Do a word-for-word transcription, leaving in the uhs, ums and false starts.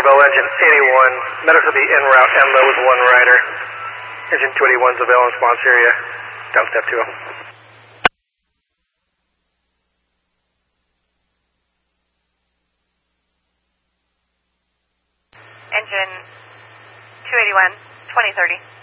Bell, engine eighty-one. Met us at the en route, M low with one rider. Engine two eighty-one's avail in response area. Down step two. Engine two eighty-one, twenty thirty.